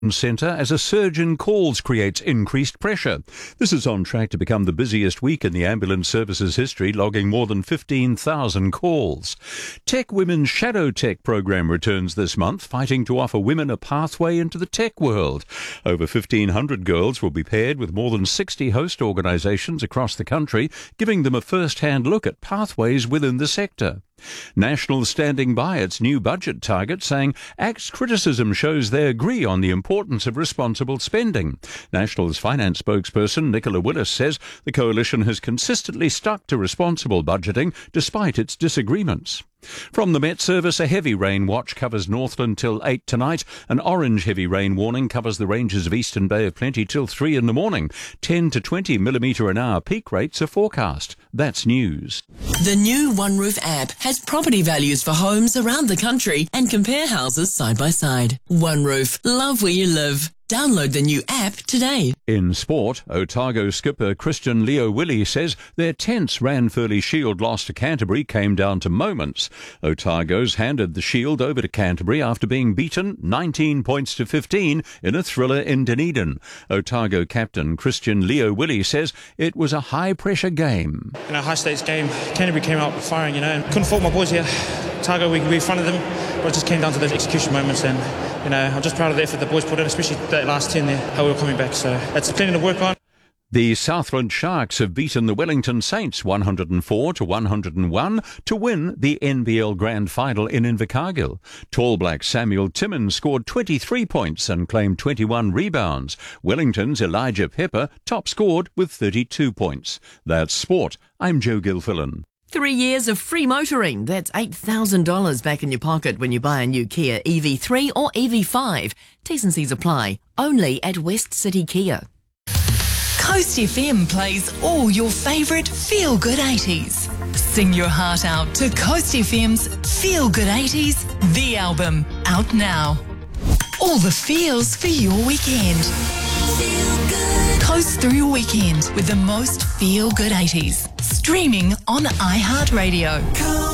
Centre as a surge in calls creates increased pressure. This is on track to become the busiest week in the ambulance service's history, logging more than 15,000 calls. Tech Women's Shadow Tech program returns this month, fighting to offer women a pathway into the tech world. Over 1,500 girls will be paired with more than 60 host organisations across the country, giving them a first-hand look at pathways within the sector. National standing by its new budget target, saying ACT's criticism shows they agree on the importance of responsible spending. National's finance spokesperson Nicola Willis says the coalition has consistently stuck to responsible budgeting despite its disagreements. From the Met Service, a heavy rain watch covers Northland till 8 tonight. An orange heavy rain warning covers the ranges of Eastern Bay of Plenty till 3 in the morning. 10 to 20 millimetre an hour peak rates are forecast. That's news. The new One Roof app has property values for homes around the country and compare houses side by side. One Roof, love where you live. Download the new app today. In sport, Otago skipper Christian Leo Willie says their tense Ranfurly Shield loss to Canterbury came down to moments. Otago's handed the Shield over to Canterbury after being beaten 19 points to 15 in a thriller in Dunedin. Otago captain Christian Leo Willie says it was a high-pressure game. In a high-stakes game, Canterbury came out firing, and couldn't fault my boys here. Otago, we fronted them, but it just came down to those execution moments, and I'm just proud of the effort the boys put in, especially that last 10 there, how we were coming back. So that's plenty to work on. The Southland Sharks have beaten the Wellington Saints 104 to 101 to win the NBL Grand Final in Invercargill. Tall Black Samuel Timmins scored 23 points and claimed 21 rebounds. Wellington's Elijah Pepper top scored with 32 points. That's sport. I'm Joe Gilfillan. 3 years of free motoring. That's $8,000 back in your pocket when you buy a new Kia EV3 or EV5. T's and C's apply. Only at West City Kia. Coast FM plays all your favourite feel-good 80s. Sing your heart out to Coast FM's Feel Good 80s, the album, out now. All the feels for your weekend. Feel good. Coast through your weekend with the most feel-good 80s. Streaming on iHeartRadio.